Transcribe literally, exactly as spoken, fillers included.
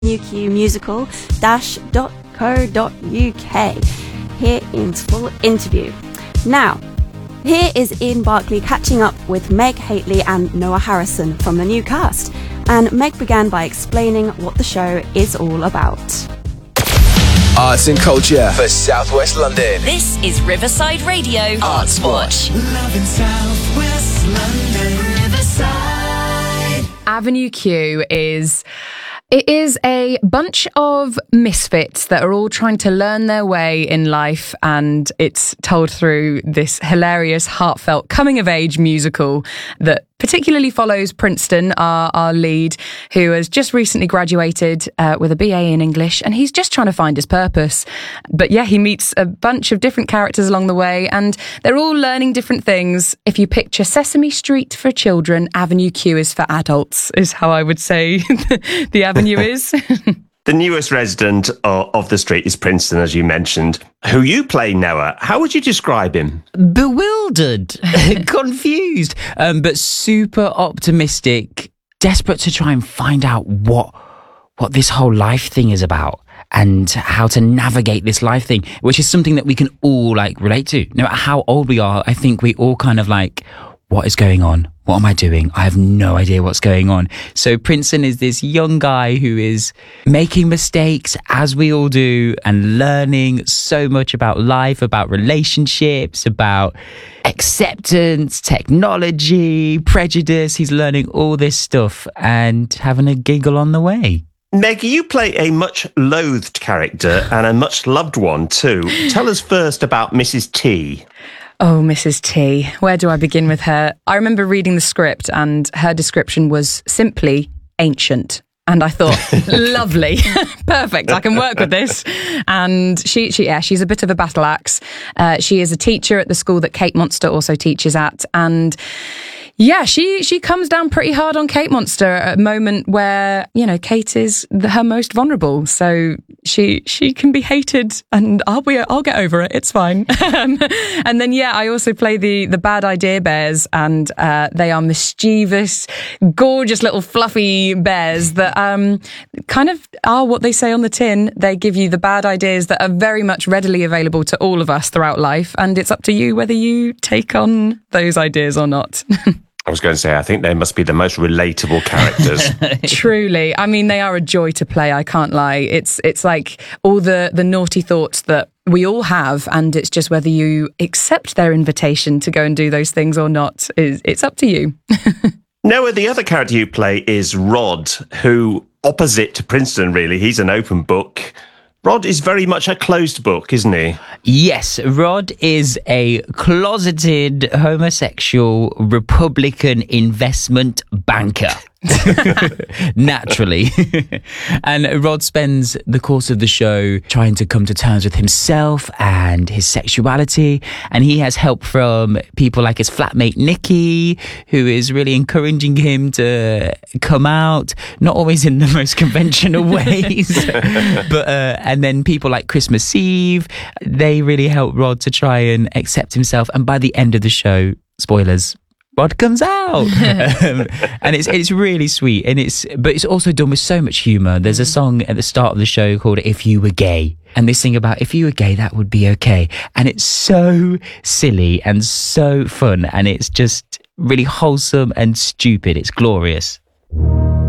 U Q musical dot co dot U K. Here in full interview. Now, here is Ian Barclay catching up with Meg Haitley and Noah Harrison from the new cast. And Meg began by explaining what the show is all about. Arts and culture for South West London. This is Riverside Radio Arts Watch. Love in South West London. Riverside. Avenue Q is... It is a bunch of misfits that are all trying to learn their way in life, and it's told through this hilarious, heartfelt coming-of-age musical that particularly follows Princeton, our, our lead, who has just recently graduated uh, with a B A in English, and he's just trying to find his purpose. But yeah, he meets a bunch of different characters along the way, and they're all learning different things. If you picture Sesame Street for children, Avenue Q is for adults, is how I would say the Avenue is. The newest resident of, of the street is Princeton, as you mentioned, who you play, Noah. How would you describe him? Bewildered, confused, um, but super optimistic, desperate to try and find out what what this whole life thing is about and how to navigate this life thing, which is something that we can all like relate to. No matter how old we are, I think we all kind of like, what is going on? What am I doing? I have no idea what's going on. So Princeton is this young guy who is making mistakes, as we all do, and learning so much about life, about relationships, about acceptance, technology, prejudice. He's learning all this stuff and having a giggle on the way. Meg, you play a much loathed character and a much loved one too. Tell us first about Missus T. Oh, Missus T. Where do I begin with her? I remember reading the script and her description was simply ancient. And I thought, lovely, perfect, I can work with this. And she, she, yeah, she's a bit of a battle axe. Uh, she is a teacher at the school that Kate Monster also teaches at. And yeah, she, she comes down pretty hard on Kate Monster at a moment where, you know, Kate is the, her most vulnerable. So she she can be hated and I'll be, I'll get over it. It's fine. And then, yeah, I also play the, the Bad Idea Bears, and uh, they are mischievous, gorgeous little fluffy bears that um, kind of are what they say on the tin. They give you the bad ideas that are very much readily available to all of us throughout life. And it's up to you whether you take on those ideas or not. I was going to say, I think they must be the most relatable characters. Truly. I mean, they are a joy to play, I can't lie. It's it's like all the, the naughty thoughts that we all have, and it's just whether you accept their invitation to go and do those things or not. It's up to you. Noah, the other character you play is Rod, who, opposite to Princeton, really, he's an open book. Rod is very much a closed book, isn't he? Yes, Rod is a closeted homosexual Republican investment banker. Naturally. And Rod spends the course of the show trying to come to terms with himself and his sexuality, and he has help from people like his flatmate Nikki, who is really encouraging him to come out, not always in the most conventional ways. But uh, and then people like Christmas Eve, they really help Rod to try and accept himself, and by the end of the show, spoilers, Rod comes out. um, and it's it's really sweet, and it's but it's also done with so much humour. There's a song at the start of the show called If You Were Gay, and they sing about if you were gay, that would be okay. And it's so silly and so fun, and it's just really wholesome and stupid. It's glorious.